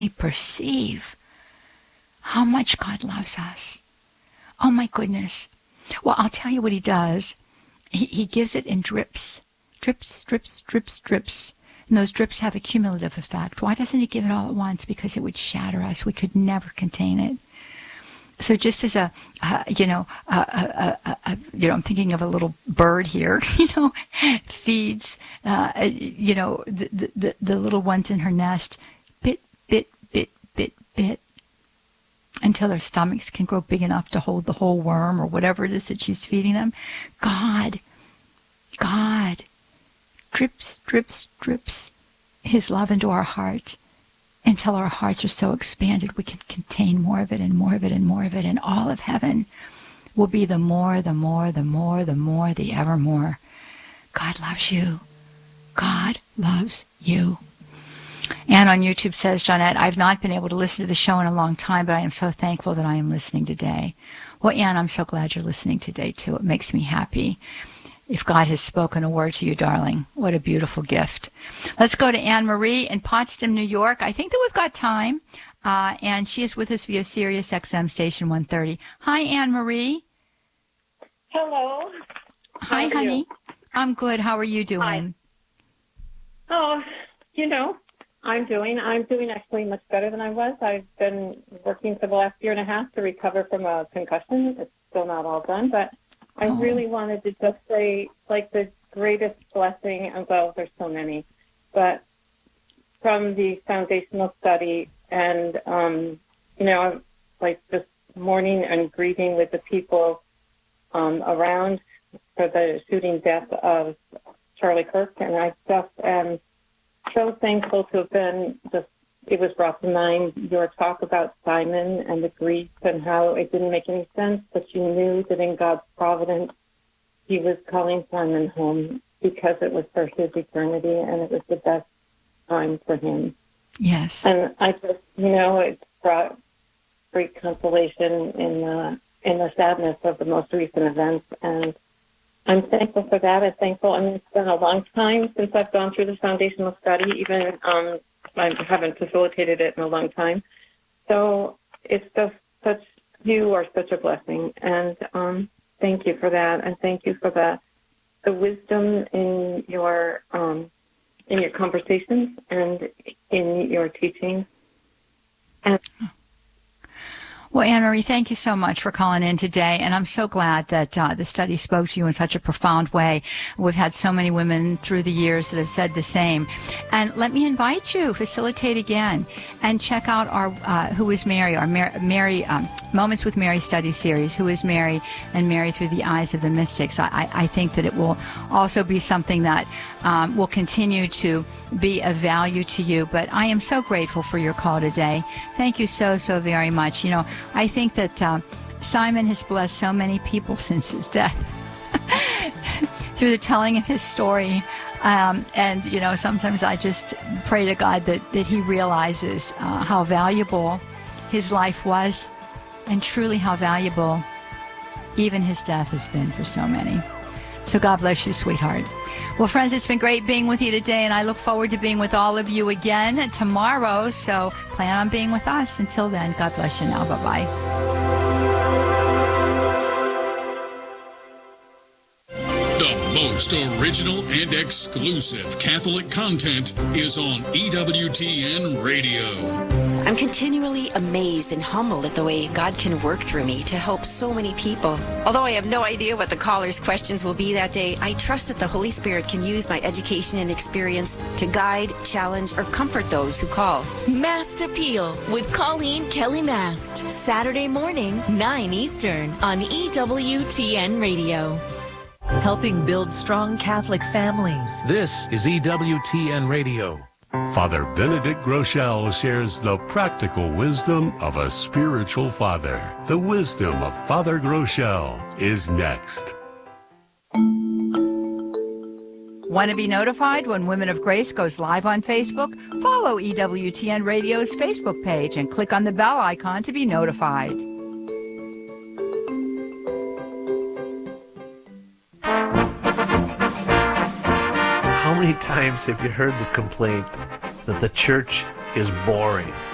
perceive how much God loves us. Oh my goodness. Well, I'll tell you what he does. He gives it in drips. Drips, drips, drips, drips. And those drips have a cumulative effect. Why doesn't he give it all at once? Because it would shatter us. We could never contain it. So just as I'm thinking of a little bird here, feeds, the little ones in her nest, bit, bit, bit, bit, bit, until their stomachs can grow big enough to hold the whole worm or whatever it is that she's feeding them. God, drips, drips, drips his love into our heart until our hearts are so expanded we can contain more of it and more of it and more of it. And all of heaven will be the more, the more, the more, the more, the evermore. God loves you. God loves you. Anne on YouTube says, Johnette, I've not been able to listen to the show in a long time, but I am so thankful that I am listening today. Well, Anne, I'm so glad you're listening today, too. It makes me happy. If God has spoken a word to you, darling, what a beautiful gift. Let's go to Anne Marie in Potsdam, New York. I think that we've got time, and she is with us via Sirius XM Station 130. Hi, Anne Marie. Hello. Hi, honey. You? I'm good. How are you doing? Hi. Oh, I'm doing actually much better than I was. I've been working for the last year and a half to recover from a concussion. It's still not all done, but I really wanted to just say, the greatest blessing, well, there's so many, but from the foundational study and, this morning and grieving with the people around for the shooting death of Charlie Kirk, and I just am so thankful to have been it was brought to mind your talk about Simon and the grief and how it didn't make any sense, but you knew that in God's providence, he was calling Simon home because it was for his eternity and it was the best time for him. Yes. And I just, it brought great consolation in the sadness of the most recent events. And I'm thankful for that. I'm thankful. It's been a long time since I've gone through the foundational study, even I haven't facilitated it in a long time. So it's just you are such a blessing. And thank you for that. And thank you for the wisdom in your conversations and in your teaching. And well, Anne-Marie, thank you so much for calling in today, and I'm so glad that the study spoke to you in such a profound way. We've had so many women through the years that have said the same. And let me invite you, facilitate again, and check out our Who is Mary, our Mary Moments with Mary study series, Who is Mary, and Mary Through the Eyes of the Mystics. I think that it will also be something that will continue to be of value to you. But I am so grateful for your call today. Thank you so, so very much. I think that Simon has blessed so many people since his death through the telling of his story. And sometimes I just pray to God that he realizes how valuable his life was and truly how valuable even his death has been for so many. So God bless you, sweetheart. Well, friends, it's been great being with you today, and I look forward to being with all of you again tomorrow. So plan on being with us. Until then, God bless you now. Bye-bye. The most original and exclusive Catholic content is on EWTN Radio. I'm continually amazed and humbled at the way God can work through me to help so many people. Although I have no idea what the caller's questions will be that day, I trust that the Holy Spirit can use my education and experience to guide, challenge, or comfort those who call. Mast Appeal with Colleen Kelly Mast. Saturday morning, 9 Eastern on EWTN Radio. Helping build strong Catholic families. This is EWTN Radio. Father Benedict Groeschel shares the practical wisdom of a spiritual father. The wisdom of Father Groeschel is next. Want to be notified when Women of Grace goes live on Facebook? Follow EWTN Radio's Facebook page and click on the bell icon to be notified. How many times have you heard the complaint that the church is boring?